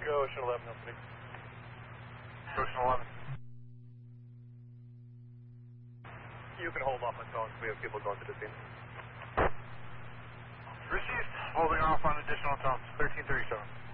go Ocean 11, opening. Ocean 11. You can hold off on tones. We have people going to the scene. Received. Holding off on additional tones. 1337.